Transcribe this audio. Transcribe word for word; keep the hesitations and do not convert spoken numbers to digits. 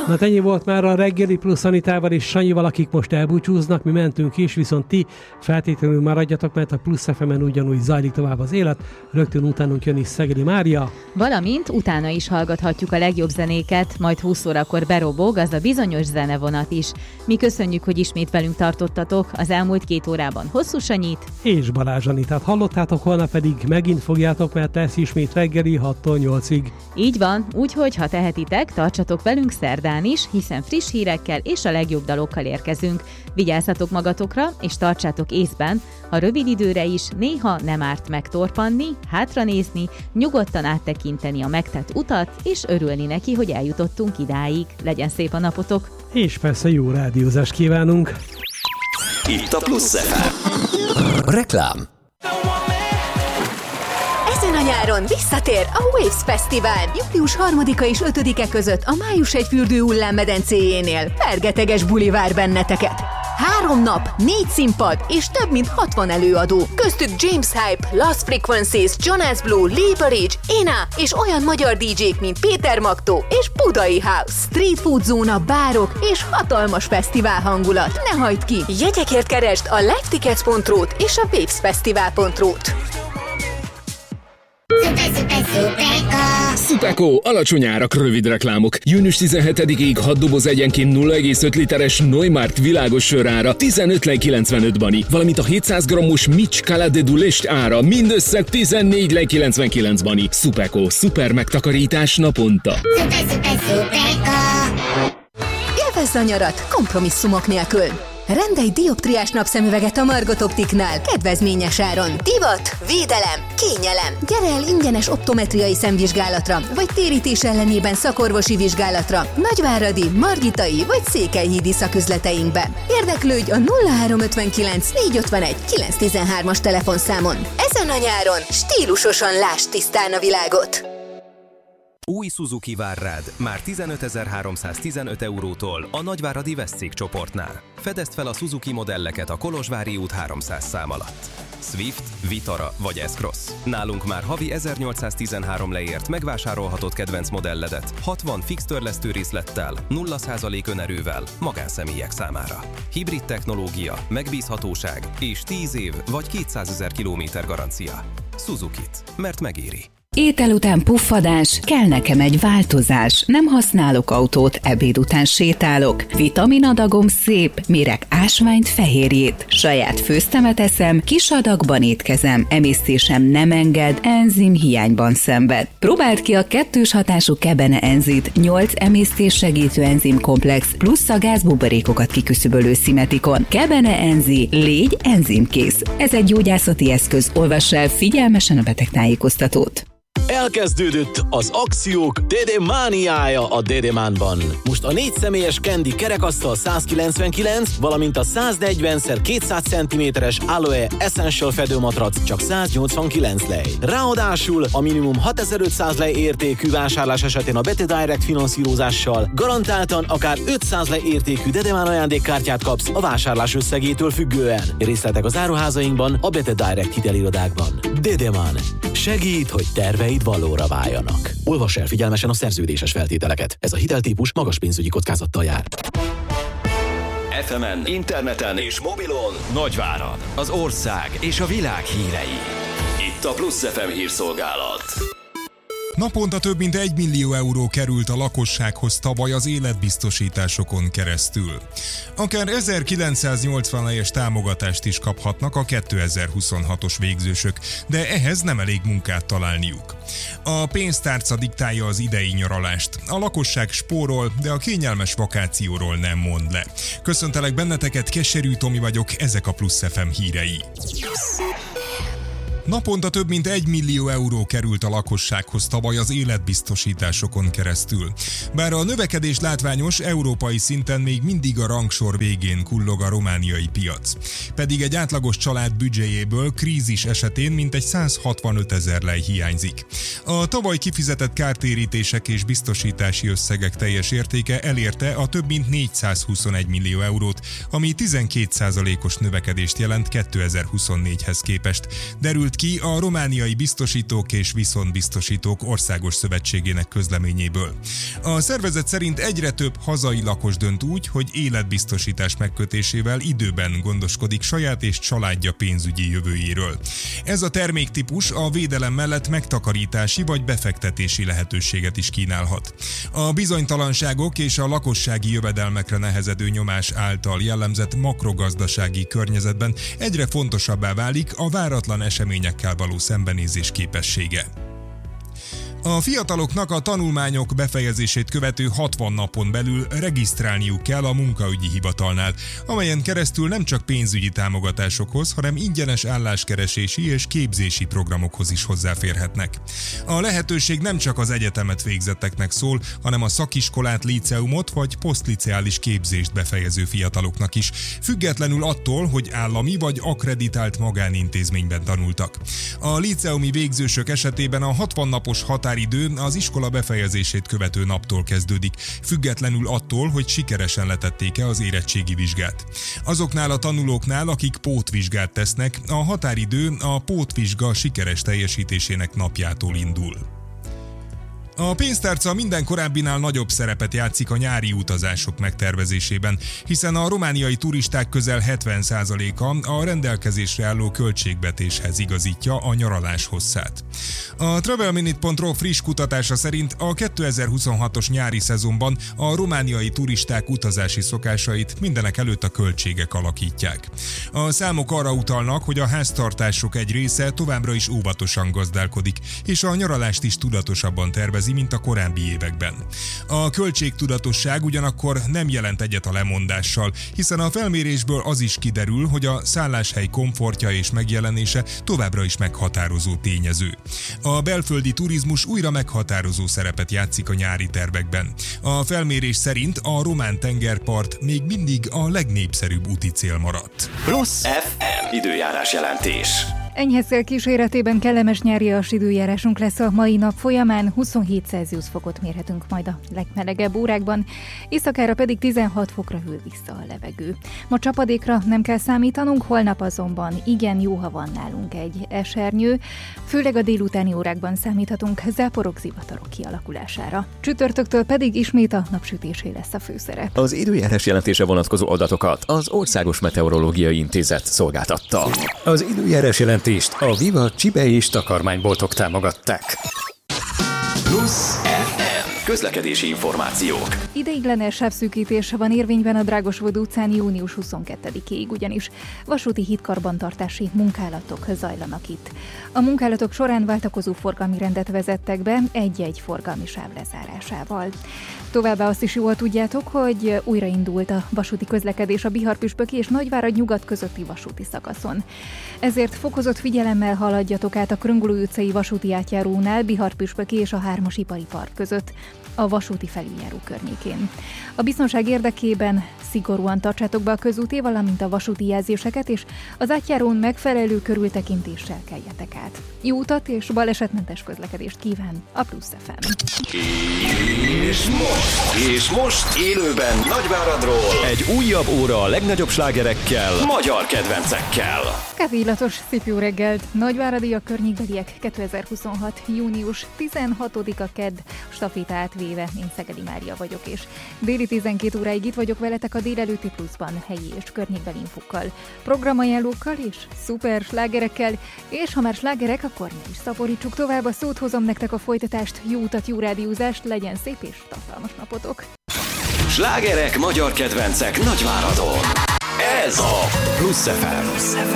Na ennyi volt már a reggeli plusz Anitával és Sanyival, akik most elbúcsúznak, mi mentünk is, viszont ti feltétlenül maradjatok, mert a Plusz ef emen ugyanúgy zajlik tovább az élet, rögtön utánunk jön is Szegedi Mária. Valamint utána is hallgathatjuk a legjobb zenéket, majd húsz órakor berobog az a bizonyos zenevonat is. Mi köszönjük, hogy ismét velünk tartottatok, az elmúlt két órában Hosszú Sanyit és Balázs Anitát hallottátok, holnap pedig megint fogjátok, mert lesz ismét reggeli hattól nyolcig. Így van, úgyhogy ha tehetitek, tartsatok velünk szerdán is, hiszen friss hírekkel és a legjobb dalokkal érkezünk. Vigyázzatok magatokra, és tartsátok észben, ha rövid időre is néha nem árt megtorpanni, hátranézni, nyugodtan áttekinteni a megtett utat, és örülni neki, hogy eljutottunk idáig. Legyen szép a napotok! És persze jó rádiózást kívánunk! Itt a Plusz ef em. Reklám. Ezen a nyáron visszatér a Waves Fesztivál. július harmadika és ötödike között a Május egy fürdő hullámmedencéjénél. Fergeteges buli vár benneteket. Három nap, négy színpad és több mint hatvan előadó. Köztük James Hype, Lost Frequencies, Jonas Blue, Lee Barrage, Ena és olyan magyar dé jék, mint Péter Magtó és Budai House. Street food zóna, bárok és hatalmas fesztivál hangulat. Ne hagyd ki! Jegyekért keresd a livetickets pont ru-t és a wavesfestival pont ru-t. Supeko, alacsony árak, rövid reklámok. június tizenhetedikéig hat doboz egyenként nulla egész öt literes Neumarkt világos sörára tizenöt lej kilencvenöt bani, valamint a hétszáz grammos Mitch Cala de Dulest ára mindössze tizennégy lej kilencvenkilenc bani. Supeko, szuper megtakarítás naponta. Élvezd a nyarat kompromisszumok nélkül. Rendelj dioptriás napszemüveget a Margot Optiknál kedvezményes áron. Divat, védelem, kényelem. Gyere el ingyenes optometriai szemvizsgálatra, vagy térítés ellenében szakorvosi vizsgálatra Nagyváradi, Margitai vagy Székelyhídi szaküzleteinkbe. Érdeklődj a nulla három ötvenkilenc négyszázötvenegy kilencszáztizenhármas telefonszámon. Ezen a nyáron stílusosan lásd tisztán a világot. Új Suzuki vár rád már tizenötezer-háromszáztizenöt eurótól a nagyváradi Veszcég csoportnál. Fedezd fel a Suzuki modelleket a Kolozsvári út háromszáz szám alatt. Swift, Vitara vagy S-Cross. Nálunk már havi ezernyolcszáztizenhárom leért megvásárolhatod kedvenc modelledet, hatvan fix törlesztő részlettel, nulla százalék önerővel, magánszemélyek számára. Hibrid technológia, megbízhatóság és tíz év vagy kétszázezer kilométer garancia. Suzukit, mert megéri. Étel után puffadás, kell nekem egy változás. Nem használok autót, ebéd után sétálok. Vitaminadagom szép, mérek ásványt, fehérjét. Saját főztemet eszem, kis adagban étkezem. Emésztésem nem enged, enzim hiányban szenved. Próbáld ki a kettős hatású Kebene Enzit, nyolc emésztés segítő enzimkomplex, plusz a gázbuborékokat kiküszöbölő szimetikon. Kebene Enzi, légy enzimkész. Ez egy gyógyászati eszköz, olvass el figyelmesen a betegtájékoztatót. Elkezdődött az akciók Dédemániája a Dédemánban. Most a négy személyes Candy kerekasztal százkilencvenkilenc, valamint a száznegyven szer kétszáz centiméteres Aloe Essential fedőmatrac csak száznyolcvankilenc lej. Ráadásul a minimum hatezer-ötszáz lej értékű vásárlás esetén a Bete Direct finanszírozással garantáltan akár ötszáz lej értékű Dédemán ajándékkártyát kapsz a vásárlás összegétől függően. Részletek az áruházainkban, a Bete Direct hitelirodákban. Dédemán. Segít, hogy terveid valóra váljanak. Olvass el figyelmesen a szerződéses feltételeket. Ez a hiteltípus magas pénzügyi kockázattal jár. ef emen, interneten és mobilon Nagyvárad, az ország és a világ hírei. Itt a Plusz ef em hírszolgálat. Naponta több mint egy millió euró került a lakossághoz tavaly az életbiztosításokon keresztül. Akár ezerkilencszáznyolcvan lejes támogatást is kaphatnak a kétezer-huszonhatos végzősök, de ehhez nem elég munkát találniuk. A pénztárca diktálja az idei nyaralást. A lakosság spórol, de a kényelmes vakációról nem mond le. Köszöntelek benneteket, Keserű Tomi vagyok, ezek a Plusz ef em hírei. Naponta több mint egy millió euró került a lakossághoz tavaly az életbiztosításokon keresztül. Bár a növekedés látványos, európai szinten még mindig a rangsor végén kullog a romániai piac. Pedig egy átlagos család büdzséjéből krízis esetén mintegy százhatvanöt ezer lej hiányzik. A tavaly kifizetett kártérítések és biztosítási összegek teljes értéke elérte a több mint négyszázhuszonegy millió eurót, ami tizenkét százalékos növekedést jelent kétezer-huszonnégyhez képest, derült derült ki a romániai biztosítók és viszontbiztosítók országos szövetségének közleményéből. A szervezet szerint egyre több hazai lakos dönt úgy, hogy életbiztosítás megkötésével időben gondoskodik saját és családja pénzügyi jövőjéről. Ez a terméktípus a védelem mellett megtakarítási vagy befektetési lehetőséget is kínálhat. A bizonytalanságok és a lakossági jövedelmekre nehezedő nyomás által jellemzett makrogazdasági környezetben egyre fontosabbá válik a váratlan eseményekkel való szembenézés képessége. A fiataloknak a tanulmányok befejezését követő hatvan napon belül regisztrálniuk kell a munkaügyi hivatalnál, amelyen keresztül nem csak pénzügyi támogatásokhoz, hanem ingyenes álláskeresési és képzési programokhoz is hozzáférhetnek. A lehetőség nem csak az egyetemet végzetteknek szól, hanem a szakiskolát, líceumot vagy posztliceális képzést befejező fiataloknak is, függetlenül attól, hogy állami vagy akkreditált magánintézményben tanultak. A líceumi végzősök esetében a hatvan napos határ idő az iskola befejezését követő naptól kezdődik, függetlenül attól, hogy sikeresen letették-e az érettségi vizsgát. Azoknál a tanulóknál, akik pótvizsgát tesznek, a határidő a pótvizsga sikeres teljesítésének napjától indul. A pénztárca minden korábbinál nagyobb szerepet játszik a nyári utazások megtervezésében, hiszen a romániai turisták közel hetven százaléka a rendelkezésre álló költségvetéshez igazítja a nyaralás hosszát. A travelminute pont ro friss kutatása szerint a kétezer-huszonhatos nyári szezonban a romániai turisták utazási szokásait mindenek előtt a költségek alakítják. A számok arra utalnak, hogy a háztartások egy része továbbra is óvatosan gazdálkodik, és a nyaralást is tudatosabban tervezi, mint a korábbi években. A költségtudatosság ugyanakkor nem jelent egyet a lemondással, hiszen a felmérésből az is kiderül, hogy a szálláshely komfortja és megjelenése továbbra is meghatározó tényező. A belföldi turizmus újra meghatározó szerepet játszik a nyári tervekben. A felmérés szerint a román tengerpart még mindig a legnépszerűbb úti cél maradt. Plusz ef em időjárás jelentés. Enyhe szél kíséretében kellemes nyárias időjárásunk lesz a mai nap folyamán, huszonhét Celsius fokot mérhetünk majd a legmelegebb órákban, éjszakára pedig tizenhat fokra hűl vissza a levegő. Ma csapadékra nem kell számítanunk, holnap azonban igen jó, ha van nálunk egy esernyő, főleg a délutáni órákban számíthatunk záporok, zivatarok kialakulására. Csütörtöktől pedig ismét a napsütésé lesz a főszerep. Az időjárás jelentése vonatkozó adatokat az Országos Meteorológiai Intézet szolgáltatta. Az időjárás jelentés a Viva Csibe és takarmányboltok támogatták. Plusz ef em közlekedési információk. Ideiglenes sávszűkítés van érvényben a Drágosvöd utcán június huszonkettedikéig, ugyanis vasúti hídkarbantartási munkálatok zajlanak itt. A munkálatok során váltakozó forgalmi rendet vezettek be egy-egy forgalmi sáv lezárásával. Továbbá azt is jól tudjátok, hogy újraindult a vasúti közlekedés a Bihar-Püspöki és Nagyvárad nyugat közötti vasúti szakaszon. Ezért fokozott figyelemmel haladjatok át a Kröngulő utcai vasúti átjárónál Bihar-Püspöki és a hármas ipari park között, a vasúti felüljáró környékén. A biztonság érdekében szigorúan tartsátok be a közúti, valamint a vasúti jelzéseket, és az átjárón megfelelő körültekintéssel keljetek át. Jó utat és balesetmentes közlekedést kíván a Plusz ef em. És most, és most élőben Nagyváradról egy újabb óra a legnagyobb slágerekkel, magyar kedvencekkel. Kávéillatos szép jó reggelt! Nagyváradiak, környékbeliek, kétezer-huszonhat. június tizenhatodika kedd, staféta átvéve, én Szegedi Mária vagyok, és déli tizenkét óráig itt vagyok veletek a délelőtti Pluszban, helyi és környékbeli infokkal, programajánlókkal és szuper slágerekkel, és ha már slágerek, akkor ne is szaporítsuk tovább a szót, hozom nektek a folytatást, jó utat, jó rádiózást, legyen szép és tartalmas napotok! Slágerek, magyar kedvencek Nagyváradon. Ez a Plusz ef em.